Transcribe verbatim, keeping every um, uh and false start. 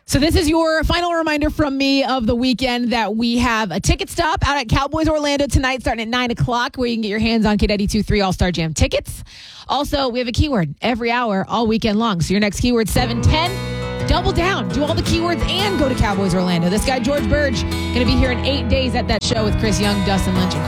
So this is your final reminder from me of the weekend that we have a ticket stop out at Cowboys Orlando tonight starting at nine o'clock where you can get your hands on K ninety-two point three All-Star Jam tickets. Also, we have a keyword every hour all weekend long. So your next keyword, seven ten. Double down. Do all the keywords and go to Cowboys Orlando. This guy, George Burge, going to be here in eight days at that show with Chris Young, Dustin Lynch, and